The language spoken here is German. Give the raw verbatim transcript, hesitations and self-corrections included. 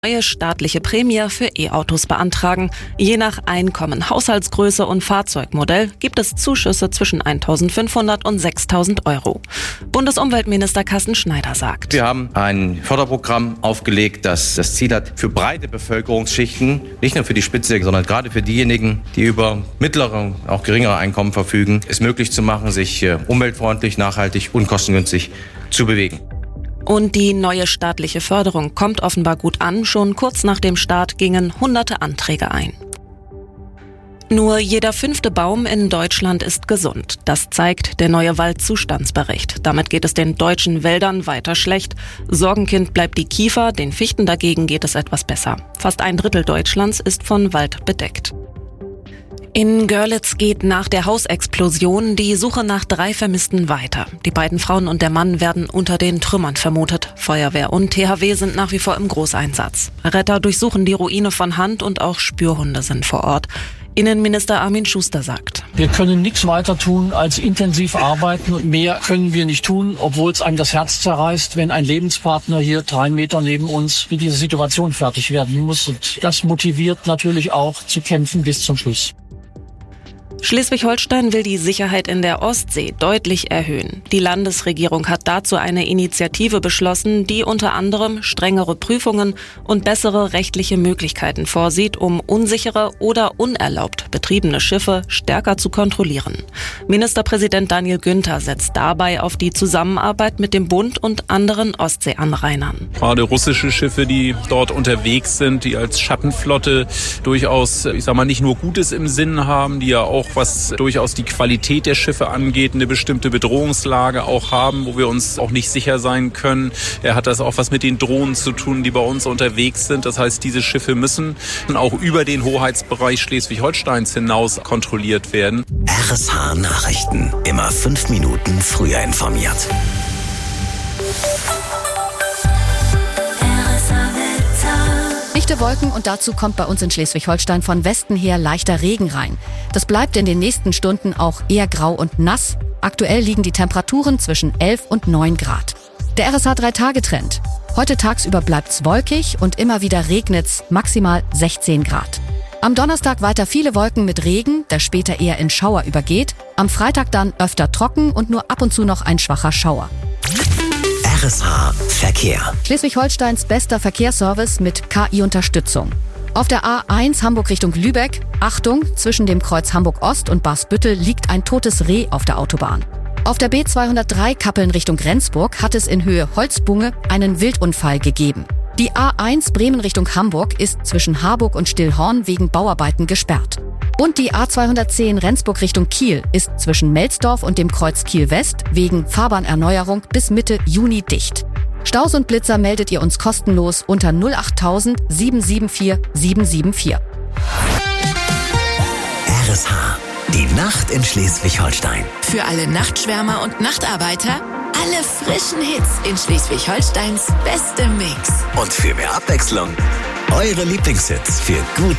Neue staatliche Prämie für E-Autos beantragen. Je nach Einkommen, Haushaltsgröße und Fahrzeugmodell gibt es Zuschüsse zwischen eintausendfünfhundert und sechstausend Euro. Bundesumweltminister Carsten Schneider sagt: Wir haben ein Förderprogramm aufgelegt, das das Ziel hat, für breite Bevölkerungsschichten, nicht nur für die Spitze, sondern gerade für diejenigen, die über mittlere, auch geringere Einkommen verfügen, es möglich zu machen, sich umweltfreundlich, nachhaltig und kostengünstig zu bewegen. Und die neue staatliche Förderung kommt offenbar gut an. Schon kurz nach dem Start gingen hunderte Anträge ein. Nur jeder fünfte Baum in Deutschland ist gesund. Das zeigt der neue Waldzustandsbericht. Damit geht es den deutschen Wäldern weiter schlecht. Sorgenkind bleibt die Kiefer, den Fichten dagegen geht es etwas besser. Fast ein Drittel Deutschlands ist von Wald bedeckt. In Görlitz geht nach der Hausexplosion die Suche nach drei Vermissten weiter. Die beiden Frauen und der Mann werden unter den Trümmern vermutet. Feuerwehr und T H W sind nach wie vor im Großeinsatz. Retter durchsuchen die Ruine von Hand und auch Spürhunde sind vor Ort. Innenminister Armin Schuster sagt: Wir können nichts weiter tun als intensiv arbeiten und mehr können wir nicht tun, obwohl es einem das Herz zerreißt, wenn ein Lebenspartner hier drei Meter neben uns mit dieser Situation fertig werden muss. Und das motiviert natürlich auch zu kämpfen bis zum Schluss. Schleswig-Holstein will die Sicherheit in der Ostsee deutlich erhöhen. Die Landesregierung hat dazu eine Initiative beschlossen, die unter anderem strengere Prüfungen und bessere rechtliche Möglichkeiten vorsieht, um unsichere oder unerlaubt betriebene Schiffe stärker zu kontrollieren. Ministerpräsident Daniel Günther setzt dabei auf die Zusammenarbeit mit dem Bund und anderen Ostseeanrainern. Gerade russische Schiffe, die dort unterwegs sind, die als Schattenflotte durchaus, ich sag mal, nicht nur Gutes im Sinn haben, die ja auch, was durchaus die Qualität der Schiffe angeht, eine bestimmte Bedrohungslage auch haben, wo wir uns auch nicht sicher sein können. Er hat das auch was mit den Drohnen zu tun, die bei uns unterwegs sind. Das heißt, diese Schiffe müssen auch über den Hoheitsbereich Schleswig-Holsteins hinaus kontrolliert werden. R S H Nachrichten. Immer fünf Minuten früher informiert. Dichte Wolken und dazu kommt bei uns in Schleswig-Holstein von Westen her leichter Regen rein. Das bleibt in den nächsten Stunden auch eher grau und nass. Aktuell liegen die Temperaturen zwischen elf und neun Grad. Der R S H drei Tage Trend. Heute tagsüber bleibt's wolkig und immer wieder regnet's, maximal sechzehn Grad. Am Donnerstag weiter viele Wolken mit Regen, der später eher in Schauer übergeht. Am Freitag dann öfter trocken und nur ab und zu noch ein schwacher Schauer. R S H Verkehr. Schleswig-Holsteins bester Verkehrsservice mit K I-Unterstützung. Auf der A eins Hamburg Richtung Lübeck, Achtung, zwischen dem Kreuz Hamburg-Ost und Barsbüttel liegt ein totes Reh auf der Autobahn. Auf der B zweihundertdrei Kappeln Richtung Rendsburg hat es in Höhe Holzbunge einen Wildunfall gegeben. Die A eins Bremen Richtung Hamburg ist zwischen Harburg und Stillhorn wegen Bauarbeiten gesperrt. Und die A zweihundertzehn Rendsburg Richtung Kiel ist zwischen Melsdorf und dem Kreuz Kiel-West wegen Fahrbahnerneuerung bis Mitte Juni dicht. Staus und Blitzer meldet ihr uns kostenlos unter null acht tausend sieben sieben vier sieben sieben vier. R S H. Die Nacht in Schleswig-Holstein. Für alle Nachtschwärmer und Nachtarbeiter alle frischen Hits in Schleswig-Holsteins bestem Mix. Und für mehr Abwechslung eure Lieblingshits für gute